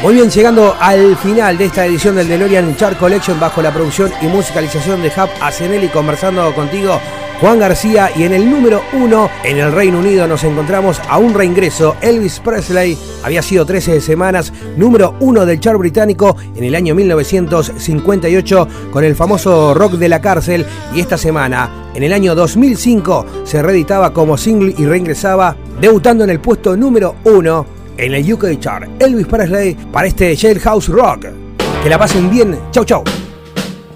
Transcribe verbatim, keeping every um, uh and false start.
Muy bien, llegando al final de esta edición del DeLorean Chart Collection bajo la producción y musicalización de Hub Asenelli, conversando contigo, Juan García, y en el número uno en el Reino Unido nos encontramos a un reingreso. Elvis Presley había sido trece semanas número uno del chart británico en el año mil novecientos cincuenta y ocho con el famoso Rock de la Cárcel, y esta semana, en el año dos mil cinco, se reeditaba como single y reingresaba, debutando en el puesto número uno en el U K Chart. Elvis Presley para este Jailhouse Rock. Que la pasen bien. Chau, chau.